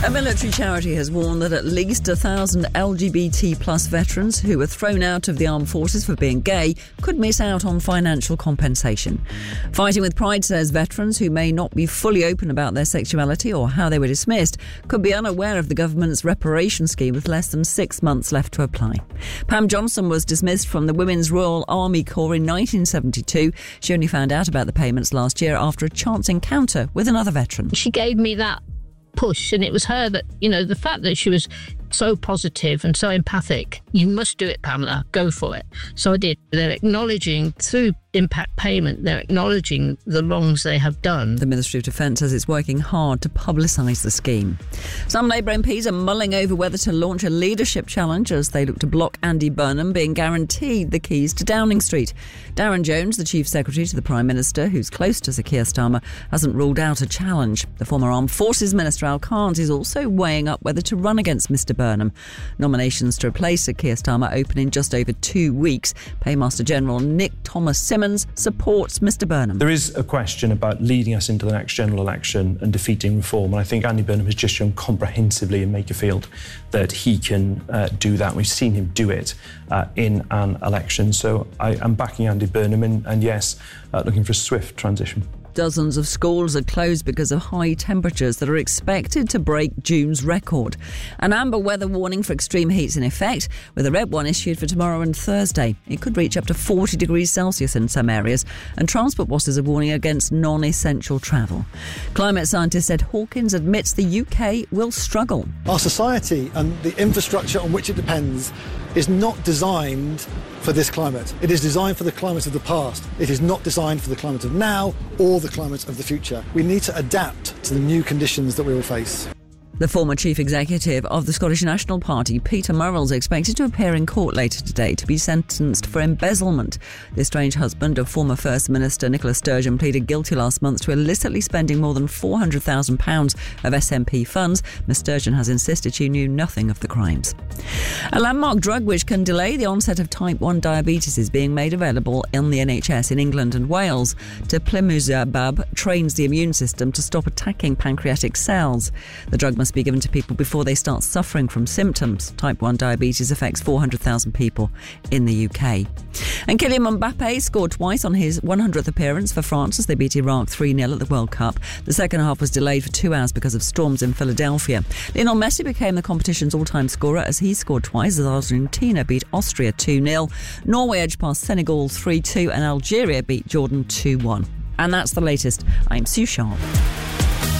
A military charity has warned that at least 1,000 LGBT plus veterans who were thrown out of the armed forces for being gay could miss out on financial compensation. Fighting with Pride says veterans who may not be fully open about their sexuality or how they were dismissed could be unaware of the government's reparation scheme with less than 6 months left to apply. Pam Johnson was dismissed from the Women's Royal Army Corps in 1972. She only found out about the payments last year after a chance encounter with another veteran. She gave me that push, and it was her that, the fact that she was so positive and so empathic. You must do it, Pamela, go for it. So I did. They're acknowledging through impact payment, they're acknowledging the wrongs they have done. The Ministry of Defence says it's working hard to publicise the scheme. Some Labour MPs are mulling over whether to launch a leadership challenge as they look to block Andy Burnham being guaranteed the keys to Downing Street. Darren Jones, the Chief Secretary to the Prime Minister, who's close to Sir Keir Starmer, hasn't ruled out a challenge. The former Armed Forces Minister Al Kant is also weighing up whether to run against Mr Burnham. Nominations to replace Sir Keir Starmer open in just over 2 weeks. Paymaster General Nick Thomas-Symonds supports Mr Burnham. There is a question about leading us into the next general election and defeating reform, and I think Andy Burnham has just shown comprehensively in Makerfield that he can do that. We've seen him do it in an election, so I am backing Andy Burnham and yes, looking for a swift transition. Dozens of schools are closed because of high temperatures that are expected to break June's record. An amber weather warning for extreme heat's in effect, with a red one issued for tomorrow and Thursday. It could reach up to 40 degrees Celsius in some areas, and transport bosses are warning against non-essential travel. Climate scientist Ed Hawkins admits the UK will struggle. Our society and the infrastructure on which it depends is not designed for this climate. It is designed for the climate of the past. It is not designed for the climate of now or the climate of the future. We need to adapt to the new conditions that we will face. The former chief executive of the Scottish National Party, Peter Murrell, is expected to appear in court later today to be sentenced for embezzlement. The estranged husband of former First Minister Nicola Sturgeon pleaded guilty last month to illicitly spending more than £400,000 of SNP funds. Ms Sturgeon has insisted she knew nothing of the crimes. A landmark drug which can delay the onset of type 1 diabetes is being made available in the NHS in England and Wales. Teplizumab trains the immune system to stop attacking pancreatic cells. The drug must be given to people before they start suffering from symptoms. Type 1 diabetes affects 400,000 people in the UK. And Kylian Mbappe scored twice on his 100th appearance for France as they beat Iraq 3-0 at the World Cup. The second half was delayed for 2 hours because of storms in Philadelphia. Lionel Messi became the competition's all-time scorer as he scored twice as Argentina beat Austria 2-0. Norway edged past Senegal 3-2 and Algeria beat Jordan 2-1. And that's the latest. I'm Sue Sharp.